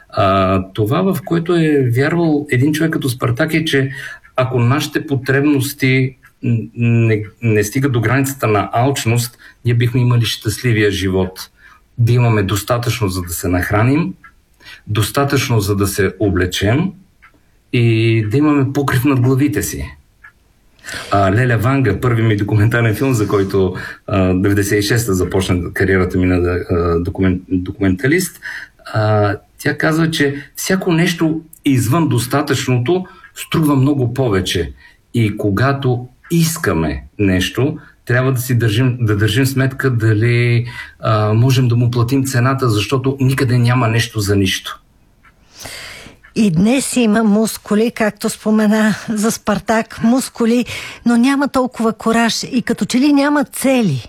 Това, в което е вярвал един човек като Спартак, е, че ако нашите потребности не стигат до границата на алчност, ние бихме имали щастливия живот. Да имаме достатъчно, за да се нахраним, достатъчно, за да се облечем и да имаме покрив над главите си. Леля Ванга, първи ми документален филм, за който 96-та започна кариерата ми на документалист, тя казва, че всяко нещо извън достатъчното струва много повече. И когато искаме нещо, трябва да държим сметка дали можем да му платим цената, защото никъде няма нещо за нищо. И днес има мускули, както спомена за Спартак, мускули, но няма толкова кураж и като че ли няма цели.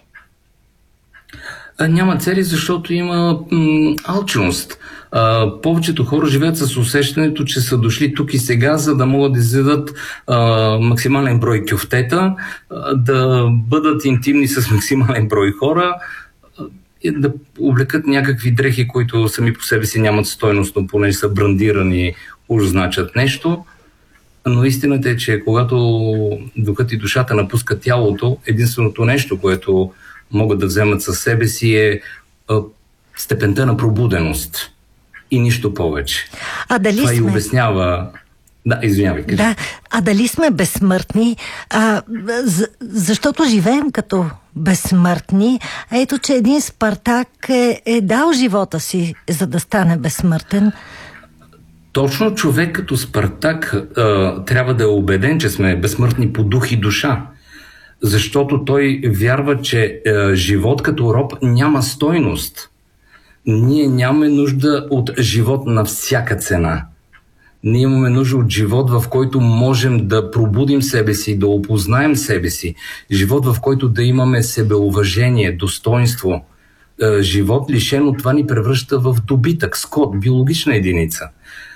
Няма цели, защото има алчност. Повечето хора живеят с усещането, че са дошли тук и сега, за да могат да изядат максимален брой кюфтета, да бъдат интимни с максимален брой хора, и да облекат някакви дрехи, които сами по себе си нямат стойност, но понеже са брандирани, уж значат нещо. Но истината е, че докато и душата напуска тялото, единственото нещо, което могат да вземат със себе си е степента на пробуденост. И нищо повече. Това и обяснява... Да, извинявай. Да, дали сме безсмъртни? Защото живеем като безсмъртни. Ето, че един Спартак е дал живота си, за да стане безсмъртен. Точно човек като Спартак трябва да е убеден, че сме безсмъртни по дух и душа. Защото той вярва, че живот като роб няма стойност. Ние нямаме нужда от живот на всяка цена. Ние имаме нужда от живот, в който можем да пробудим себе си, да опознаем себе си. Живот, в който да имаме себеуважение, достоинство. Живот лишен от това ни превръща в добитък, скот, биологична единица.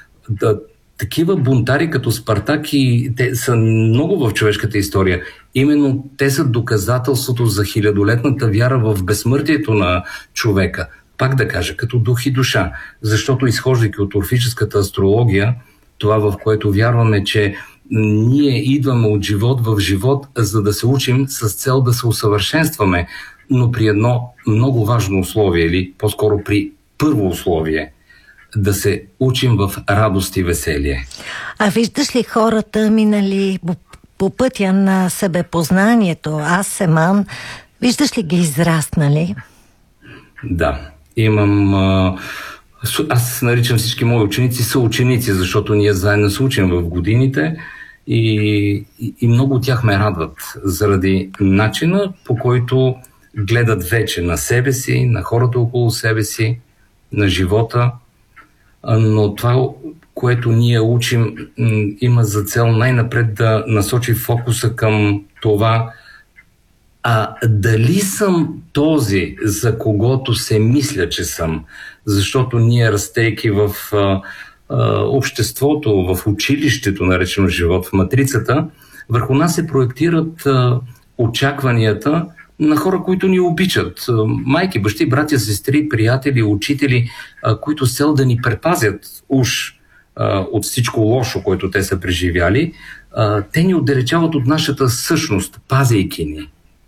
Такива бунтари като Спартак, и те са много в човешката история. Именно те са доказателството за хилядолетната вяра в безсмъртието на човека. Пак да кажа, като дух и душа. Защото, изхождайки от орфическата астрология, това, в което вярваме, че ние идваме от живот в живот, за да се учим с цел да се усъвършенстваме, но при едно много важно условие, или по-скоро при първо условие, да се учим в радост и веселие. Виждаш ли хората минали по пътя на себепознанието, Асеман, виждаш ли ги израснали? Да, имам... Аз наричам всички мои ученици съученици, защото ние заедно се учим в годините и много от тях ме радват заради начина, по който гледат вече на себе си, на хората около себе си, на живота. Но това, което ние учим, има за цел най-напред да насочи фокуса към това, дали съм този, за когото се мисля, че съм. Защото ние, растейки в обществото, в училището, наречено живот, в матрицата, върху нас се проектират очакванията на хора, които ни обичат. Майки, бащи, братя, сестри, приятели, учители, които с цел да ни предпазят уж от всичко лошо, което те са преживяли, те ни отдалечават от нашата същност, пазейки ни.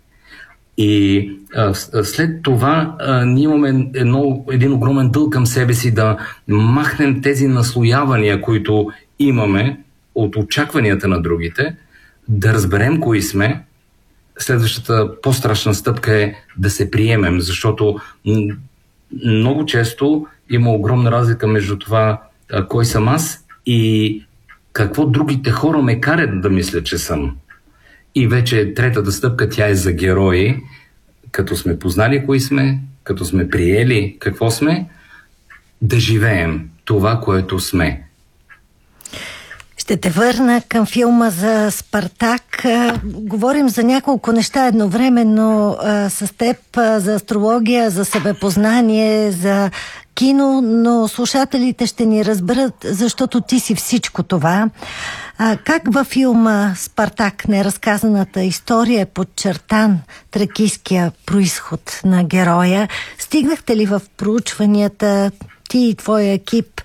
И след това ние имаме един огромен дълг към себе си да махнем тези наслоявания, които имаме от очакванията на другите, да разберем кои сме. Следващата по-страшна стъпка е да се приемем, защото много често има огромна разлика между това кой съм аз и какво другите хора ме карат да мисля, че съм. И вече третата стъпка, тя е за герои, като сме познали кои сме, като сме приели какво сме, да живеем това, което сме. Ще те върна към филма за Спартак. Говорим за няколко неща едновременно с теб, за астрология, за себепознание, за кино, но слушателите ще ни разберат, защото ти си всичко това. Как във филма Спартак, неразказаната история, е подчертан тракийския произход на героя? Стигнахте ли в проучванията, ти и твоя екип,